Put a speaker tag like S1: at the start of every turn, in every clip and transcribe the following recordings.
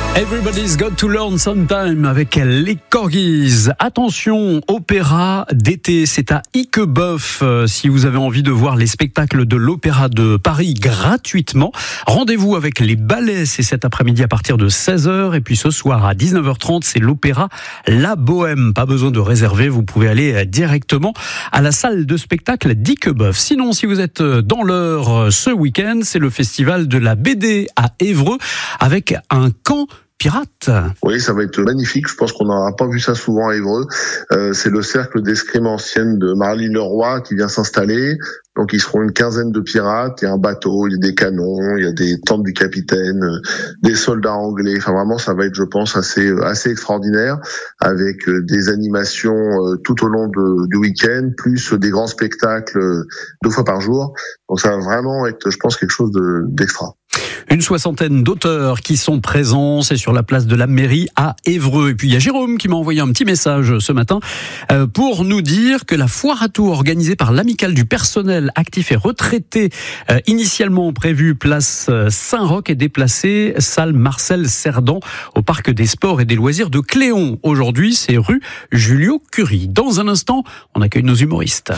S1: Everybody's got to learn sometime avec les Corgis. Attention, opéra d'été, c'est à Iquebeuf. Si vous avez envie de voir les spectacles de l'Opéra de Paris gratuitement, rendez-vous avec les ballets. C'est cet après-midi à partir de 16h. Et puis ce soir à 19h30, c'est l'Opéra La Bohème. Pas besoin de réserver, vous pouvez aller directement à la salle de spectacle d'Iquebeuf. Sinon, si vous êtes dans l'heure ce week-end, c'est le festival de la BD à Évreux avec un camp pirate.
S2: Oui, ça va être magnifique. Je pense qu'on n'aura pas vu ça souvent à Évreux. C'est le cercle d'escrime ancienne de Marly Leroy qui vient s'installer. Donc ils seront une quinzaine de pirates. Il y a un bateau, il y a des canons, il y a des tentes du capitaine, des soldats anglais. Enfin vraiment, ça va être, je pense, assez extraordinaire, avec des animations tout au long du week-end, plus des grands spectacles 2 fois par jour. Donc ça va vraiment être, je pense, quelque chose d'extra.
S1: Une 60aine d'auteurs qui sont présents, c'est sur la place de la mairie à Évreux. Et puis il y a Jérôme qui m'a envoyé un petit message ce matin pour nous dire que la foire à tours organisée par l'amicale du personnel actif et retraité, initialement prévue place Saint-Roch, est déplacée salle Marcel Cerdan au parc des sports et des loisirs de Cléon. Aujourd'hui, c'est rue Julio Curie. Dans un instant, on accueille nos humoristes.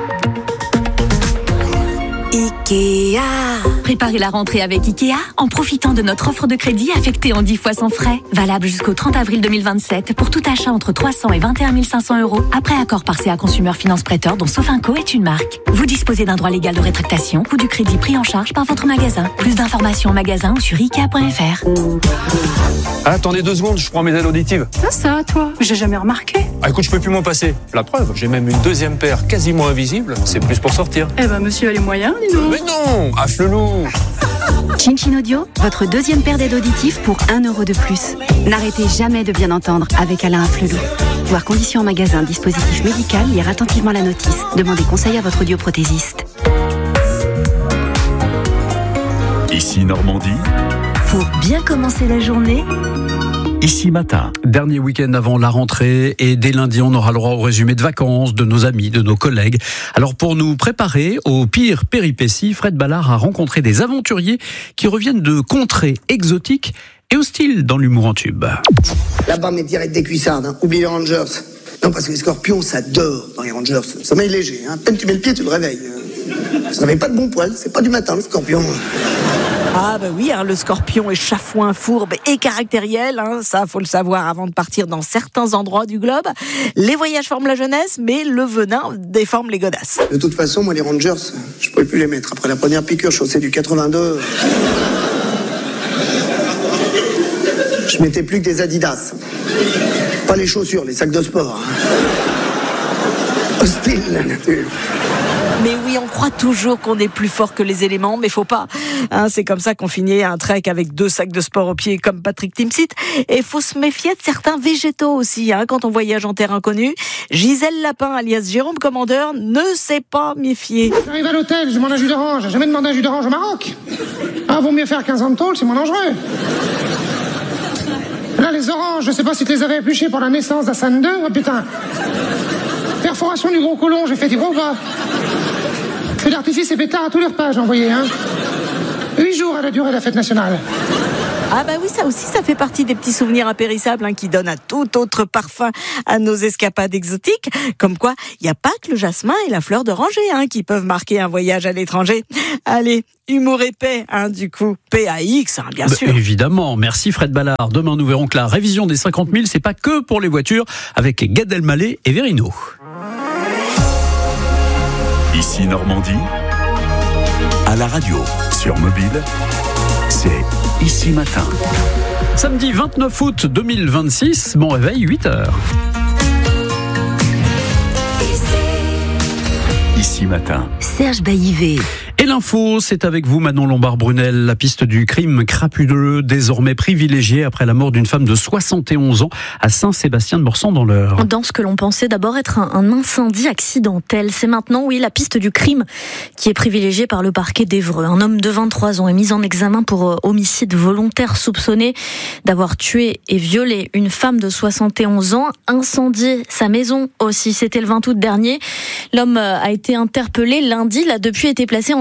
S3: Ikea. Préparez la rentrée avec Ikea en profitant de notre offre de crédit affectée en 10 fois sans frais. Valable jusqu'au 30 avril 2027 pour tout achat entre 300 et 21 500 €. Après accord par CA Consumer Finance Prêteur dont Sofinco est une marque. Vous disposez d'un droit légal de rétractation ou du crédit pris en charge par votre magasin. Plus d'informations en magasin ou sur Ikea.fr.
S4: Attendez 2 secondes, je prends mes aides auditives.
S5: Ça, toi, j'ai jamais remarqué.
S4: Ah écoute, je peux plus m'en passer. La preuve, j'ai même une deuxième paire quasiment invisible. C'est plus pour sortir.
S5: Eh ben, monsieur a les moyens, dis donc.
S4: Mais non, affle-loup.
S6: Chin Audio, votre deuxième paire d'aides auditives pour 1 € de plus. N'arrêtez jamais de bien entendre avec Alain Afflelou. Voir conditions en magasin, dispositif médical, lire attentivement la notice. Demandez conseil à votre audioprothésiste.
S7: Ici Normandie.
S3: Pour bien commencer la journée,
S7: Ici Matin.
S1: Dernier week-end avant la rentrée et dès lundi, on aura le droit au résumé de vacances de nos amis, de nos collègues. Alors pour nous préparer aux pires péripéties, Fred Ballard a rencontré des aventuriers qui reviennent de contrées exotiques et hostiles dans l'humour en tube.
S8: Là-bas, mais direct des cuissardes, hein. Oublie les Rangers. Non, parce que les scorpions, ça dort dans les Rangers. Sommeil léger, hein. À peine tu mets le pied, tu le réveilles. Ça se réveille pas de bon poil, c'est pas du matin, le scorpion.
S9: Ah bah oui, hein, le scorpion est chafouin, fourbe et caractériel, hein, ça faut le savoir avant de partir dans certains endroits du globe. Les voyages forment la jeunesse, mais le venin déforme les godasses.
S8: De toute façon, moi les Rangers, je pouvais plus les mettre. Après la première piqûre chaussée du 82, je mettais plus que des Adidas. Pas les chaussures, les sacs de sport. Hostile la nature.
S9: Mais oui, on croit toujours qu'on est plus fort que les éléments, mais faut pas. Hein, c'est comme ça qu'on finit un trek avec 2 sacs de sport aux pieds comme Patrick Timsit. Et faut se méfier de certains végétaux aussi, hein, quand on voyage en terre inconnue. Gisèle Lapin, alias Jérôme Commandeur, ne s'est pas méfié.
S10: J'arrive à l'hôtel, je demande un jus d'orange. J'ai jamais demandé un jus d'orange au Maroc. Ah, vaut mieux faire 15 ans de tôle, c'est moins dangereux. Là, les oranges, je sais pas si tu les avais épluchées pour la naissance d'Hassan II. Oh putain. Perforation du gros côlon, j'ai fait du gros bas. Feu d'artifice et pétard à tous les repas, j'ai envoyé, hein. 8 jours elle a duré la fête nationale.
S9: Ah bah oui, ça aussi, ça fait partie des petits souvenirs impérissables, hein, qui donnent un tout autre parfum à nos escapades exotiques. Comme quoi, il n'y a pas que le jasmin et la fleur d'oranger, hein, qui peuvent marquer un voyage à l'étranger. Allez, humour épais, hein, du coup, PAX, hein, bien sûr.
S1: Évidemment, merci Fred Ballard. Demain, nous verrons que la révision des 50 000, c'est pas que pour les voitures, avec Gad Elmaleh et Verino.
S7: Ici Normandie. À la radio, sur mobile, c'est Ici Matin.
S1: Samedi 29 août 2026, bon réveil, 8h.
S7: Ici Matin.
S6: Serge Baillivet.
S1: Et l'info, c'est avec vous Manon Lombard-Brunel, la piste du crime crapuleux, désormais privilégiée après la mort d'une femme de 71 ans à Saint-Sébastien-de-Morsan dans l'Eure.
S11: Dans ce que l'on pensait d'abord être un incendie accidentel, c'est maintenant, oui, la piste du crime qui est privilégiée par le parquet d'Évreux. Un homme de 23 ans est mis en examen pour homicide volontaire soupçonné d'avoir tué et violé une femme de 71 ans, incendié sa maison aussi. C'était le 20 août dernier. L'homme a été interpellé lundi, il a depuis été placé en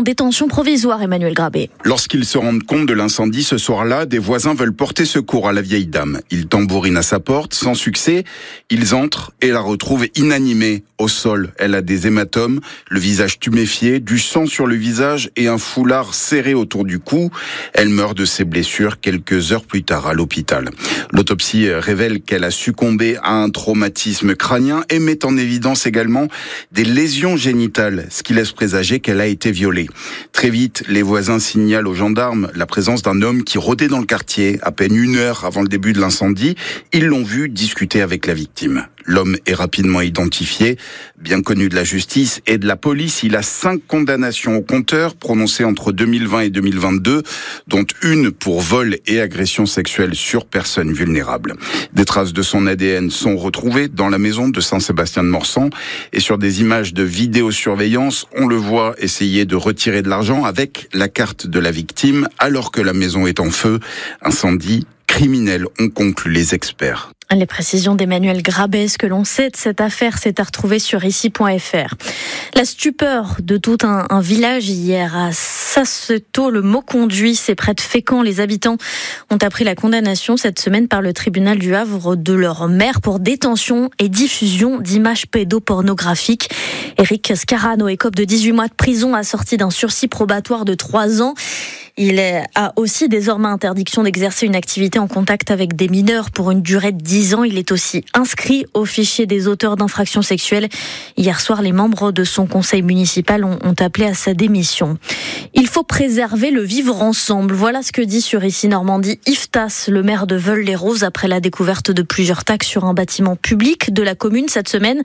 S11: détention provisoire, Emmanuel Grabé.
S12: Lorsqu'ils se rendent compte de l'incendie ce soir-là, des voisins veulent porter secours à la vieille dame. Ils tambourinent à sa porte, sans succès. Ils entrent et la retrouvent inanimée au sol. Elle a des hématomes, le visage tuméfié, du sang sur le visage et un foulard serré autour du cou. Elle meurt de ses blessures quelques heures plus tard à l'hôpital. L'autopsie révèle qu'elle a succombé à un traumatisme crânien et met en évidence également des lésions génitales, ce qui laisse présager qu'elle a été violée. Très vite, les voisins signalent aux gendarmes la présence d'un homme qui rôdait dans le quartier à peine 1 heure avant le début de l'incendie. Ils l'ont vu discuter avec la victime. L'homme est rapidement identifié. Bien connu de la justice et de la police, il a 5 condamnations au compteur prononcées entre 2020 et 2022, dont une pour vol et agression sexuelle sur personnes vulnérables. Des traces de son ADN sont retrouvées dans la maison de Saint-Sébastien-de-Morsan et sur des images de vidéosurveillance, on le voit essayer de retirer de l'argent avec la carte de la victime alors que la maison est en feu. Incendie criminel, ont conclu les experts.
S11: Les précisions d'Emmanuel Grabé. Ce que l'on sait de cette affaire, c'est à retrouver sur ici.fr. La stupeur de tout un village hier à Sasseto, le mot conduit, c'est près de Fécamp. Les habitants ont appris la condamnation cette semaine par le tribunal du Havre de leur maire pour détention et diffusion d'images pédopornographiques. Eric Scarano écope de 18 mois de prison assorti d'un sursis probatoire de 3 ans. Il a aussi désormais interdiction d'exercer une activité en contact avec des mineurs pour une durée de 10 ans. Il est aussi inscrit au fichier des auteurs d'infractions sexuelles. Hier soir, les membres de son conseil municipal ont appelé à sa démission. Il faut préserver le vivre ensemble. Voilà ce que dit sur Ici Normandie Yves Tasse, le maire de Veules-les-Roses, après la découverte de plusieurs tags sur un bâtiment public de la commune cette semaine.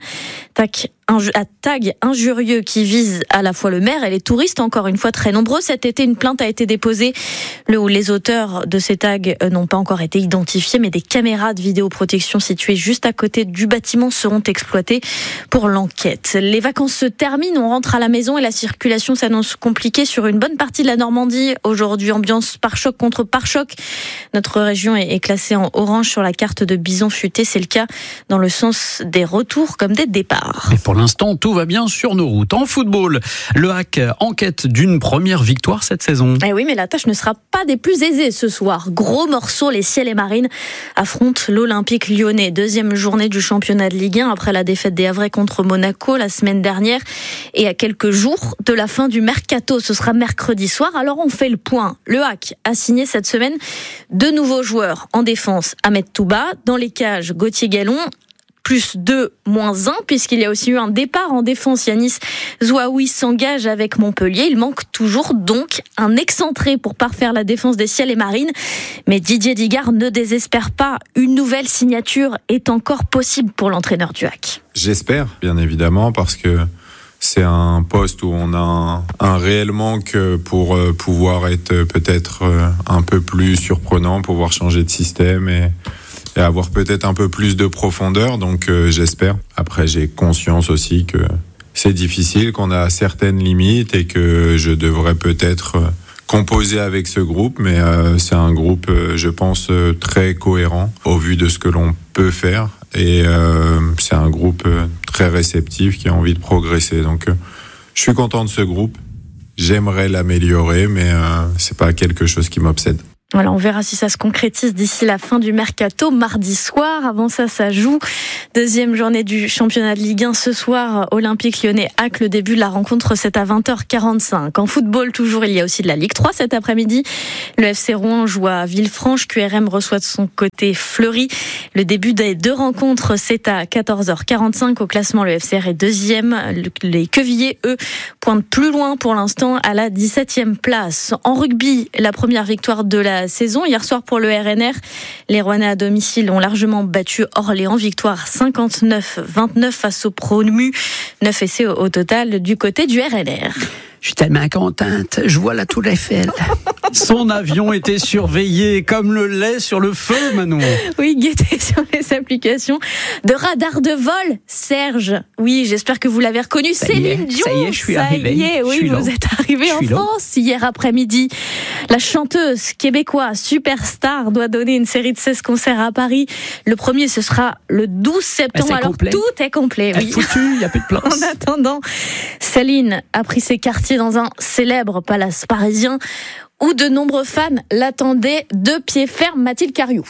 S11: Tag injurieux qui vise à la fois le maire et les touristes, encore une fois très nombreux. Cet été, une plainte a été déposée. Les auteurs de ces tags n'ont pas encore été identifiés, mais des caméras de vidéoprotection situées juste à côté du bâtiment seront exploitées pour l'enquête. Les vacances se terminent, on rentre à la maison et la circulation s'annonce compliquée sur une bonne partie de la Normandie. Aujourd'hui, ambiance pare-choc contre pare-choc. Notre région est classée en orange sur la carte de Bison Futé. C'est le cas dans le sens des retours comme des départs.
S1: Et pour l'instant, tout va bien sur nos routes. En football, le HAC en quête d'une première victoire cette saison.
S11: Eh oui, mais la tâche ne sera pas des plus aisées ce soir. Gros morceau, les Ciels et Marines affrontent l'Olympique Lyonnais. 2e journée du championnat de Ligue 1 après la défaite des Havrais contre Monaco la semaine dernière. Et à quelques jours de la fin du mercato, ce sera mercredi soir. Alors on fait le point. Le HAC a signé cette semaine 2 nouveaux joueurs en défense. Ahmed Touba, dans les cages, Gauthier Gallon. Plus 2, moins 1, puisqu'il y a aussi eu un départ en défense. Yanis Zouaoui s'engage avec Montpellier. Il manque toujours donc un excentré pour parfaire la défense des Ciels et Marines. Mais Didier Digard ne désespère pas. Une nouvelle signature est encore possible pour l'entraîneur du HAC.
S13: J'espère, bien évidemment, parce que c'est un poste où on a un réel manque pour pouvoir être peut-être un peu plus surprenant, pouvoir changer de système et avoir peut-être un peu plus de profondeur, donc j'espère. Après, j'ai conscience aussi que c'est difficile, qu'on a certaines limites et que je devrais peut-être composer avec ce groupe, mais c'est un groupe, je pense, très cohérent au vu de ce que l'on peut faire et c'est un groupe très réceptif qui a envie de progresser. Donc, je suis content de ce groupe. J'aimerais l'améliorer, mais c'est pas quelque chose qui m'obsède.
S11: Voilà, on verra si ça se concrétise d'ici la fin du mercato, mardi soir. Avant ça joue. 2e journée du championnat de Ligue 1 ce soir. Olympique Lyonnais HAC, le début de la rencontre, c'est à 20h45. En football, toujours, il y a aussi de la Ligue 3 cet après-midi. Le FC Rouen joue à Villefranche. QRM reçoit de son côté Fleury. Le début des 2 rencontres, c'est à 14h45. Au classement, le FCR est 2e. Les Quevillers, eux, pointent plus loin pour l'instant à la 17e place. En rugby, la première victoire de la saison. Hier soir pour le RNR, les Rouennais à domicile ont largement battu Orléans. Victoire 59-29 face au promu. 9 essais au total du côté du RNR.
S1: Je suis tellement contente, je vois la tour Eiffel. Son avion était surveillé comme le lait sur le feu, Manon.
S11: Oui, guettez sur les applications de radar de vol. Serge, oui, j'espère que vous l'avez reconnu. Céline Dion.
S1: Ça y est, je suis arrivé.
S11: Ça y est, oui, vous êtes arrivée en France hier après-midi. La chanteuse québécoise superstar doit donner une série de 16 concerts à Paris. Le premier, ce sera le 12 septembre. Alors, tout est complet. Oui.
S1: Foutu, il n'y a plus de place.
S11: En attendant, Céline a pris ses quartiers pied dans un célèbre palace parisien où de nombreux fans l'attendaient de pied ferme. Mathilde Cariou.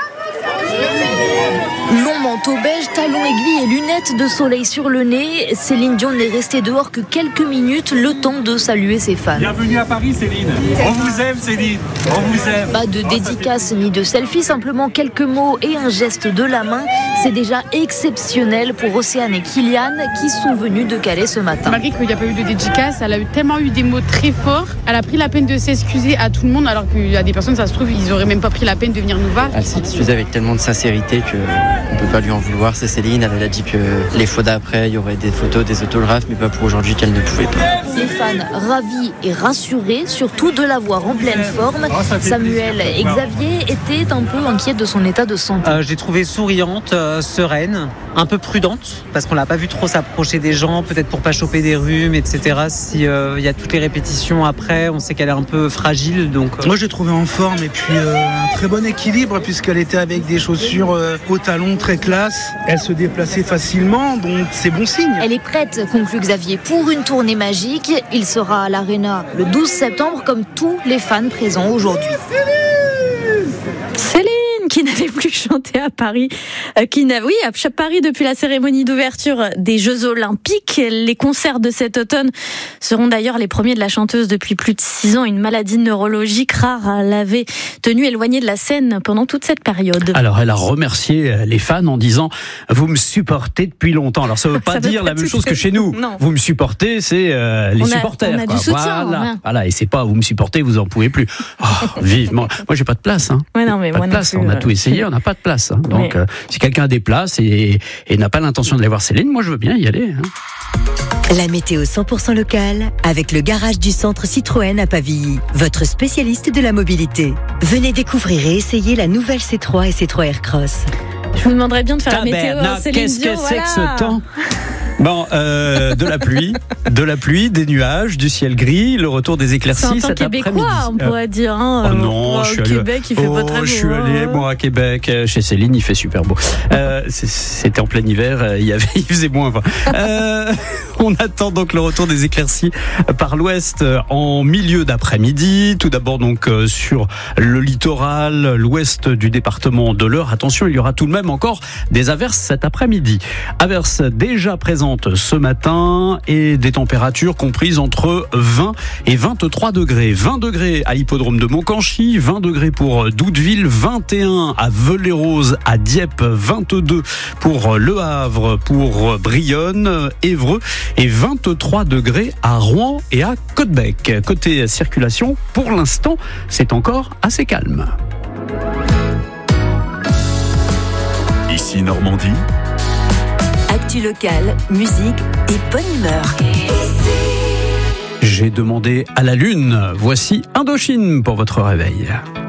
S14: Long manteau beige, talons aiguilles et lunettes de soleil sur le nez, Céline Dion n'est restée dehors que quelques minutes, le temps de saluer ses fans.
S15: Bienvenue à Paris, Céline. On vous aime, Céline. On vous aime.
S14: Pas de dédicace ni de selfie, simplement quelques mots et un geste de la main. C'est déjà exceptionnel pour Océane et Kylian qui sont venus de Calais ce matin.
S5: Malgré qu'il n'y a pas eu de dédicace, elle a tellement eu des mots très forts. Elle a pris la peine de s'excuser à tout le monde, alors qu'il y a des personnes, ça se trouve, ils n'auraient même pas pris la peine de venir nous voir.
S16: Elle s'est excusée avec tellement de sincérité qu'on ne peut pas lui en vouloir. C'est Céline, elle a dit que les fois d'après, il y aurait des photos, des autographes, mais pas pour aujourd'hui qu'elle ne pouvait pas.
S14: Les fans ravis et rassurés, surtout de la voir en pleine forme. Samuel et Xavier étaient un peu inquiets de son état de santé.
S17: Je l'ai trouvée souriante, sereine, un peu prudente, parce qu'on l'a pas vu trop s'approcher des gens, peut-être pour pas choper des rhumes, etc. Si il y a toutes les répétitions après, on sait qu'elle est un peu fragile. Donc,
S18: Moi, je l'ai trouvée en forme et puis un très bon équilibre, puisqu'elle était avec des chaussures au talon très classe. Elle se déplaçait facilement, donc c'est bon signe.
S14: Elle est prête, conclut Xavier, pour une tournée magique. Il sera à l'Arena le 12 septembre, comme tous les fans présents aujourd'hui.
S11: Céline qui n'avait plus chanté à Paris, à Paris depuis la cérémonie d'ouverture des Jeux Olympiques. Les concerts de cet automne seront d'ailleurs les premiers de la chanteuse depuis plus de 6 ans. Une maladie neurologique rare l'avait tenue éloignée de la scène pendant toute cette période.
S1: Alors elle a remercié les fans en disant « Vous me supportez depuis longtemps ». Alors ça ne veut pas dire la même chose que chez nous. Non. Vous me supportez, c'est les supporters.
S11: On a du soutien.
S1: Voilà, et c'est pas vous me supportez, vous en pouvez plus. Oh, vivement. Moi j'ai pas de place.
S11: Ouais, non, mais
S1: pas de place. On a tout essayé, on n'a pas de place. Donc si quelqu'un a des places et n'a pas l'intention d'aller voir Céline, moi je veux bien y aller.
S19: La météo 100% locale avec le garage du centre Citroën à Pavilly, votre spécialiste de la mobilité. Venez découvrir et essayer la nouvelle C3 et C3 Aircross.
S11: Je vous demanderais bien de faire la météo.
S1: Qu'est-ce que c'est que ce temps ? Bon, de la pluie, des nuages, du ciel gris, le retour des éclaircies cet après-midi.
S11: C'est un temps québécois, on pourrait dire.
S1: Oh non, je suis allé
S11: Québec, il fait pas très beau.
S1: Je suis allé moi à Québec, chez Céline, il fait super beau. C'était en plein hiver, il faisait moins 20. On attend donc le retour des éclaircies par l'ouest en milieu d'après-midi. Tout d'abord donc sur le littoral, l'ouest du département de l'Eure. Attention, il y aura tout de même encore des averses cet après-midi. Averses déjà présentes ce matin et des températures comprises entre 20 et 23 degrés. 20 degrés à l'hippodrome de Moncanchy, 20 degrés pour Doudeville, 21 à Velay-Rose, à Dieppe, 22 pour Le Havre, pour Brionne, Évreux et 23 degrés à Rouen et à Caudebec. Côté circulation, pour l'instant, c'est encore assez calme.
S7: Ici Normandie.
S19: Actu locale, musique et bonne humeur.
S1: J'ai demandé à la lune. Voici Indochine pour votre réveil.